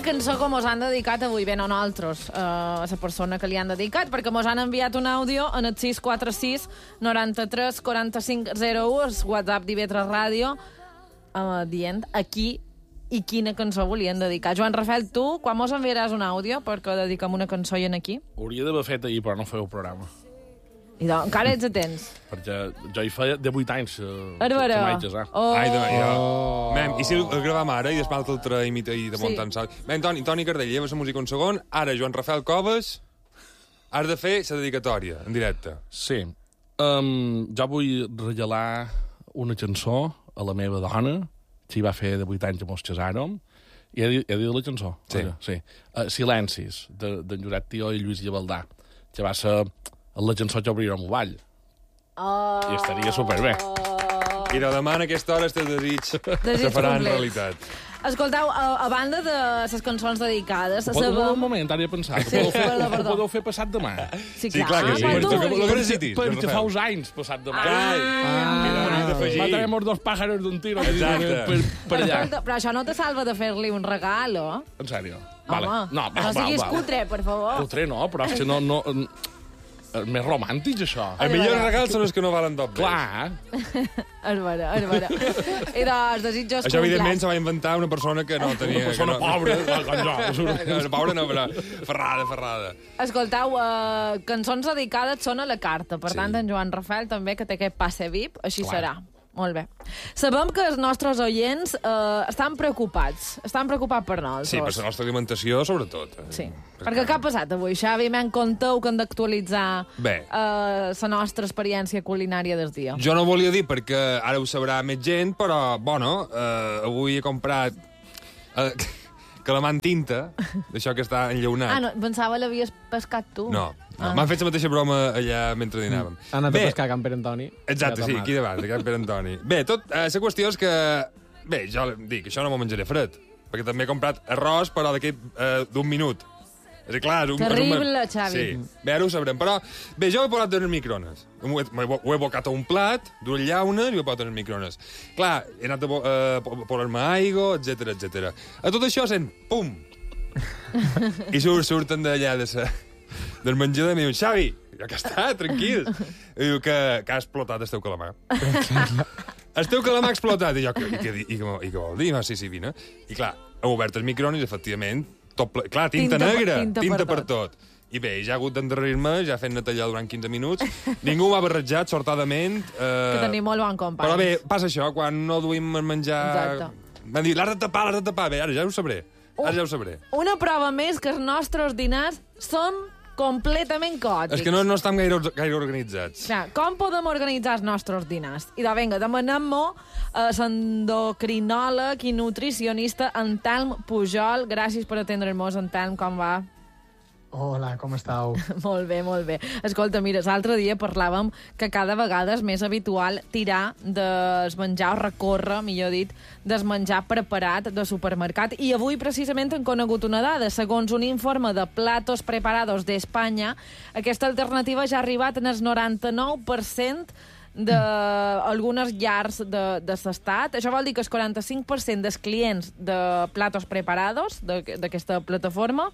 cançó que mos han dedicat avui, bé, no nosaltres, a la persona que li han dedicat, perquè mos han enviat un àudio en el 646 93 45 01, el WhatsApp d'IV3 Ràdio, dient aquí i quina cançó volien dedicar. Joan Rafael, tu, quan mos enviaràs un àudio perquè dediquem una cançó i en aquí? Hauria d'haver fet ahir, però no feu programa. I doncs, encara ets a temps. Perquè jo hi feia de 8 anys. Ara. Mem, i si el gravam ara i després l'altre imita i de muntar en sal. Mem, Toni Cardell, lleva la música un segon. Ara, Joan Rafael Coves, has de fer la dedicatòria, en directe. Sí. Jo vull regalar una cançó a la meva dona, que hi va fer de 8 anys que mos casàrem, i he dit la cançó. Sí. Silencis, d'en Josep Tió i Lluís Llevaldà, que va ser la cançó que obrirem el ball. I estaria superbé. I de demà a aquesta hora este desig se farà en realitat. Escoltau, a banda de les cançons dedicades... Un moment, ara he pensat. Ho podeu fer passat demà. Sí, clar que sí. Perquè fa uns anys passat demà. Matarem els dos pájaros d'un tiro. Exacte. Per allà. Però això no te salva de fer-li un regal, o? En sèrio? Home, no siguis cutre, per favor. Cutre no, però és que no... més romàntic, això. Els millors regals són els que no valen doble. Clar. És vera. I doncs, desitjos això, evidentment, se va inventar una persona que no tenia... Una persona pobra. Una pobra no, però ferrada. Escoltau, cançons dedicades són a la carta. Per tant, en Joan Rafael també, que té aquest passe VIP, així serà. Molt bé. Sabem que els nostres oients estan preocupats per nosaltres. Sí, per la nostra alimentació, sobretot. Sí. Perquè què ha passat avui, Xavi? Me'n conteu que hem d'actualitzar la nostra experiència culinària del dia. Jo no volia dir, perquè ara ho sabrà més gent, però, bueno, avui he comprat calamar en tinta, d'això que està enllaunat. No, pensava l'havies pescat tu. No. M'han fet la mateixa broma allà mentre dinàvem. Ha anat a pescar a Can Pere Antoni. Exacte, sí, aquí davant, a Can Pere Antoni. Bé, la qüestió és que... Bé, jo dic, això no m'ho menjaré fred, perquè també he comprat arròs, però d'un minut. És clar, terrible, Xavi. Sí, bé, ara ho sabrem. Però, bé, jo ho he posat en el microones. Ho he bocat a un plat, dues llaunes, i ho he posat en el microones. Clar, he anat a posar-me aigua, etc. A tot això sent, pum! I surten d'allà del menjador i em diuen, Xavi, ja que està, tranquil. I diu que ha explotat el teu calamar. El teu calamar ha explotat. I jo, què vol dir? Sí, vine. I clar, he obert el microones i, efectivament, clar, tinta negra, tinta per tot. I bé, ja he hagut d'endarrerir-me, ja fent-ne tallar durant 15 minuts. Ningú m'ha barrejat, sortadament. Que tenim molt bon company. Però bé, passa això, quan no duim el menjar... Exacte. M'han dit, l'has de tapar. Bé, ara ja ho sabré. Una prova més que els nostres dinars són completament caòtics. És que no estem gaire organitzats. Com podem organitzar els nostres dinars? I doncs, vinga, demanem-m'ho a l'endocrinòleg i nutricionista Antelm Pujol. Gràcies per atendre'ns, Antelm, com va? Hola, com estàu? Molt bé. Escolta, mira, l'altre dia parlàvem que cada vegada és més habitual tirar del menjar, o recórrer, millor dit, del menjar preparat de supermercat. I avui, precisament, hem conegut una dada. Segons un informe de Platos Preparados d'Espanya, aquesta alternativa ja ha arribat en el 99% d'algunes llars de l'estat. Això vol dir que el 45% dels clients de Platos Preparados, d'aquesta plataforma,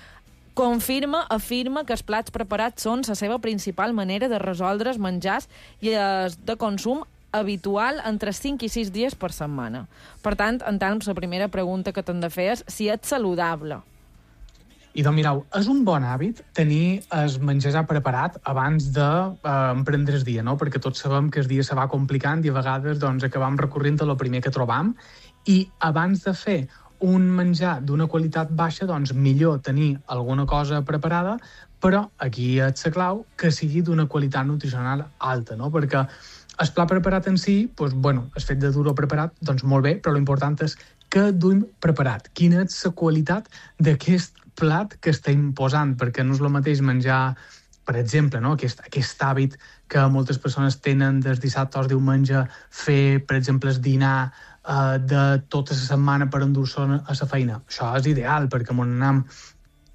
afirma que els plats preparats són la seva principal manera de resoldre els menjars i els de consum habitual entre 5 i 6 dies per setmana. Per tant, la primera pregunta que t'hem de fer és si ets saludable. I doncs mireu, és un bon hàbit tenir el menjar preparat abans d'emprendre el dia, no? Perquè tots sabem que el dia se va complicant i a vegades acabam recorrent a lo primer que trobam, i abans de fer un menjar d'una qualitat baixa, doncs millor tenir alguna cosa preparada, però aquí és la clau que sigui d'una qualitat nutricional alta, no? Perquè el plat preparat en si, el fet de dur-ho preparat, doncs molt bé, però l'important és què duim preparat, quina és la qualitat d'aquest plat que estem posant, perquè no és el mateix menjar, per exemple, no? Aquest hàbit que moltes persones tenen des dissabte o diumenge, fer, per exemple, el dinar de tota la setmana per endur-se a la feina. Això és ideal, perquè m'on anem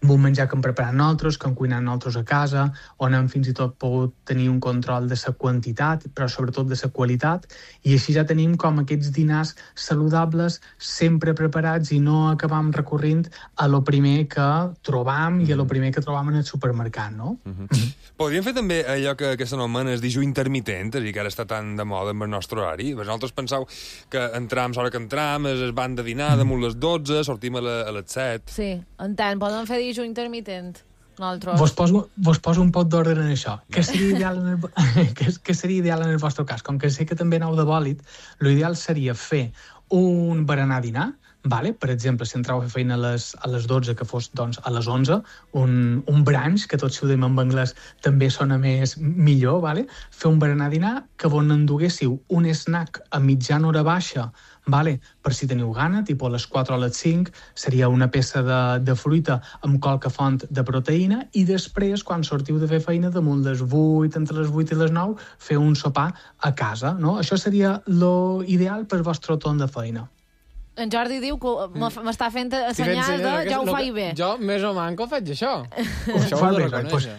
un menjar que hem preparat nosaltres, que hem cuinat nosaltres a casa, on hem fins i tot pogut tenir un control de la quantitat, però sobretot de la qualitat, i així ja tenim com aquests dinars saludables sempre preparats i no acabam recorrint a lo primer que trobam i a lo primer que trobam en el supermercat, no? Podríem fer també allò que s'anomena el dijú intermitent, és a dir, que ara està tan de moda amb el nostre horari. Vosaltres penseu que entram a l'hora que entram, es van de dinar damunt les 12, sortim a les 7... Sí, entenc, podem fer dijú intermitent. Nosaltres. Vos poso un poc d'ordre en això. Què seria ideal què seria ideal en el vostre cas? Com que sé que també aneu de bòlit, l'ideal seria fer un berenar dinar, vale? Per exemple, si entrau a fer feina a les 12, que fos doncs, a les 11, un brunch, que tots si ho diem en anglès també sona millor, vale? Fer un berenar dinar que vos n'enduguéssiu un snack a mitjana hora baixa, vale? Per si teniu gana, tipus a les 4 o a les 5, seria una peça de fruita amb qualque font de proteïna, i després, quan sortiu de fer feina, damunt les 8, entre les 8 i les 9, fer un sopar a casa, no? Això seria lo ideal per vostre torn de feina. En Jordi diu que m'està fent senyals de ja ho faig bé. Jo, més o manco, faig això. Això ho he de reconèixer.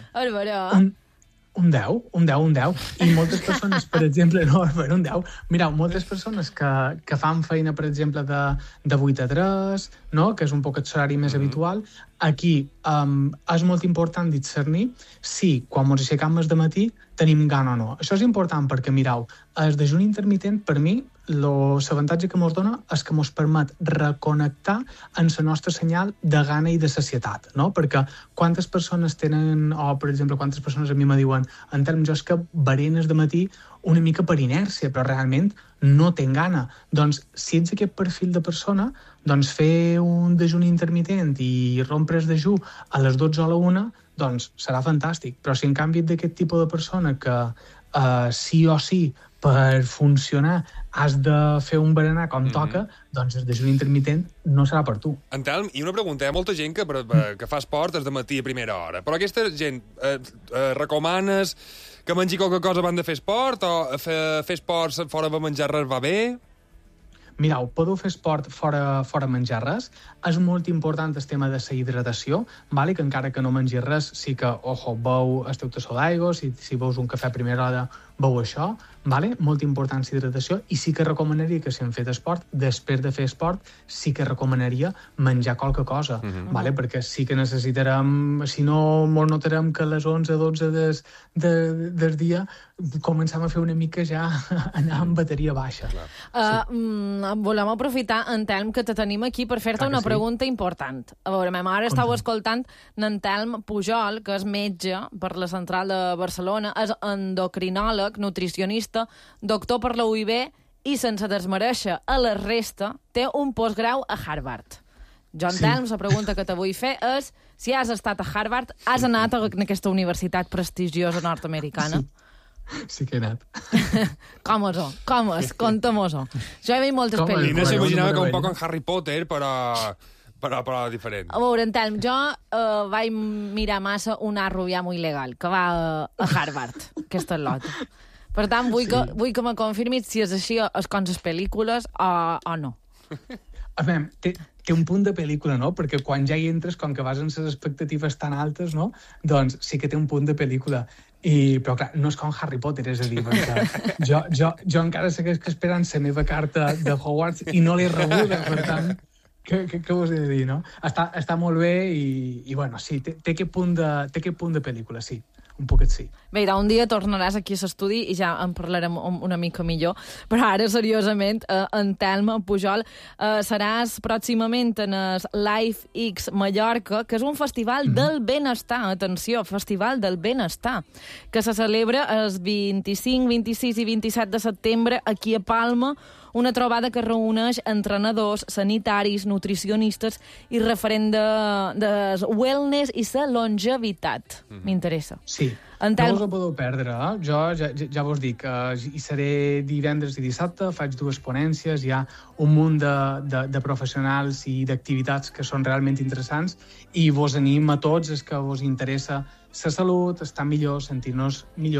Un 10. I moltes persones, per exemple, un 10. Mireu, moltes persones que fan feina, per exemple, de 8 a 3, no? Que és un poc el horari més habitual, aquí és molt important discernir si, quan ens aixecam de matí, tenim gana o no. Això és important perquè, mireu, el dejuni intermitent, per mi, l'avantatge que ens dona és que ens permet reconnectar en la nostra senyal de gana i de sacietat, no? Perquè quantes persones tenen, o per exemple, quantes persones a mi me diuen, en termes, jo és que berenes de matí una mica per inèrcia, però realment no tenc gana. Doncs, si ets aquest perfil de persona, doncs fer un dejuni intermitent i rompre el dejú a les 12 o a la 1, doncs serà fantàstic. Però si en canvi ets d'aquest tipus de persona que sí o sí, per funcionar, has de fer un berenar com toca, doncs el dejuni intermitent no serà per tu. Telm, i una pregunta, hi ha molta gent que fa esport des de matí a primera hora, però aquesta gent, recomanes que mengi qualque cosa abans de fer esport, o fer esport fora de menjar res va bé? Mireu, podeu fer esport fora menjar res. És molt important el tema de la hidratació, vale? Que encara que no mengi res, sí que, beu esteu tassó d'aigua, si veus un cafè a primera hora, beu això, vale? Molt important la hidratació, i sí que recomanaria que si hem fet esport, després de fer esport, sí que recomanaria menjar qualque cosa, vale? Perquè sí que necessitarem, si no ens notarem que a les 11-12 del dia comencem a fer una mica ja anar amb bateria baixa. Volem aprofitar, en Telm, que te tenim aquí per fer-te una pregunta important. A veure, ma mare estava escoltant en Telm Pujol, que és metge per la Central de Barcelona, és endocrinòleg, nutricionista, doctor per la UIB i, sense desmereixer a la resta, té un postgrau a Harvard. Jo, en Telm, la pregunta que te vull fer és si has estat a Harvard, has anat a aquesta universitat prestigiosa nord-americana? Sí que he anat. Com és? Conta-mos-ho. Jo he vist moltes pel·lícules. L'Ina s'imaginava que un poc en Harry Potter, però diferent. A veure, en Telm, jo vaig mirar massa un arrubià molt il·legal, que va a Harvard, aquesta lot. Per tant, vull que me confirmis si és així com les pel·lícules o no. A veure, té un punt de pel·lícula, no? Perquè quan ja hi entres, com que vas amb les expectatives tan altes, no? Doncs sí que té un punt de pel·lícula. Però, clar, no és com Harry Potter, és a dir, perquè jo encara segueix esperant la meva carta de Hogwarts i no l'he rebuda, per tant, què us he de dir, no? Està molt bé i bueno, sí, té aquest punt de pel·lícula, sí. Un poquet sí. Bé, un dia tornaràs aquí a l'estudi i ja en parlarem una mica millor. Però ara, seriosament, en Telm Pujol, seràs pròximament en el Life X Mallorca, que és un festival del benestar, atenció, festival del benestar, que se celebra els 25, 26 i 27 de setembre aquí a Palma, una trobada que reuneix entrenadors, sanitaris, nutricionistes i referent de wellness i la longevitat. M'interessa. Sí, no us ho podeu perdre. Jo ja vos dic, hi seré divendres i dissabte, faig 2 ponències, hi ha un munt de professionals i d'activitats que són realment interessants i vos anim a tots, és que vos interessa la salut, estar millor, sentir-nos millor,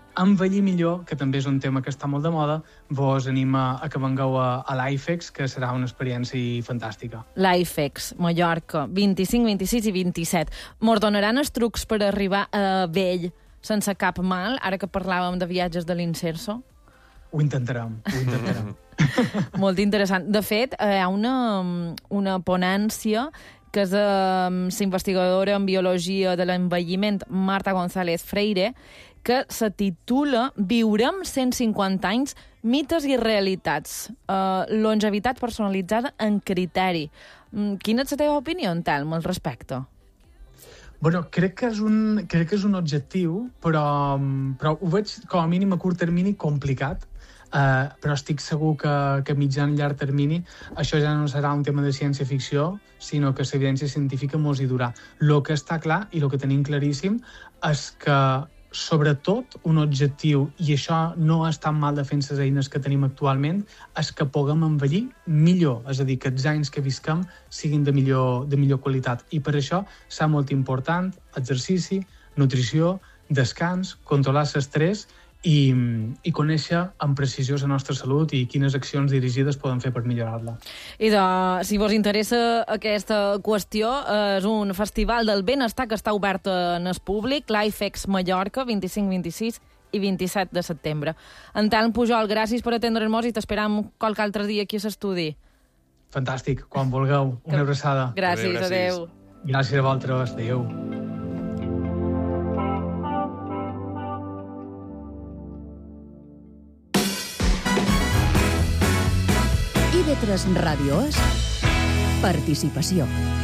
envellir millor, que també és un tema que està molt de moda, vos anima a que vengueu a l'IFEX, que serà una experiència fantàstica. L'IFEX, Mallorca, 25, 26 i 27. Mos donaran els trucs per arribar a vell sense cap mal, ara que parlàvem de viatges de l'Inserso? Ho intentarem. Molt interessant. De fet, hi ha una ponència que és l'investigadora en biologia de l'envelliment, Marta González Freire, que se titula Viurem 150 anys, mites i realitats. Longevitat personalitzada en criteri. Quina és la teva opinió, Telm, al respecte? Bueno, crec que és un objectiu, però ho veig com a mínim a curt termini complicat, però estic segur que a mitjà i llarg termini això ja no serà un tema de ciència-ficció, sinó que l'evidència científica mos hi durà. El que està clar i el que tenim claríssim és que sobretot un objectiu, i això no és tan mal de fer les eines que tenim actualment, és que puguem envellir millor, és a dir, que els anys que visquem siguin de millor qualitat. I per això serà molt important exercici, nutrició, descans, controlar l'estrès i conèixer amb precisió la nostra salut i quines accions dirigides poden fer per millorar-la. I si vos interessa aquesta qüestió, és un festival del benestar que està obert en el públic, l'IFEX Mallorca, 25, 26 i 27 de setembre. En Telm Pujol, gràcies per atendre'ns i t'esperam qualque altre dia aquí a l'estudi. Fantàstic, quan vulgueu. Una abraçada. Gràcies, adeu. Gràcies a vosaltres, adeu. IB3 Ràdio és participació.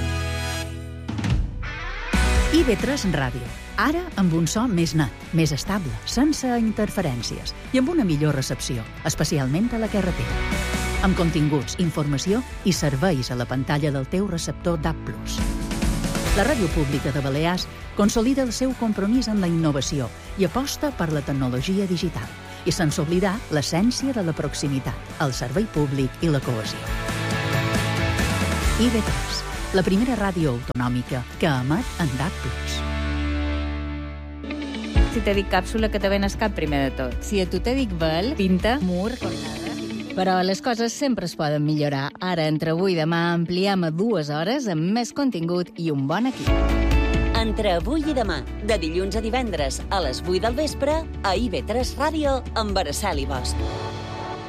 IB3 Ràdio. Ara amb un so més net, més estable, sense interferències i amb una millor recepció, especialment a la carretera. Amb continguts, informació i serveis a la pantalla del teu receptor DAB+. La Ràdio Pública de Balears consolida el seu compromís en la innovació i aposta per la tecnologia digital, i sense oblidar l'essència de la proximitat, el servei públic i la cohesió. IB3, la primera ràdio autonòmica que emet en DAB+. Si te dic càpsula, que te ven el cap primer de tot. Si a tu te dic vel, pinta, mur, cornada. Però les coses sempre es poden millorar. Ara, entre avui i demà, ampliem a 2 hores amb més contingut i un bon equip. Entre avui i demà, de dilluns a divendres a les 8 del vespre, a IB3 Ràdio amb Araceli Bosch.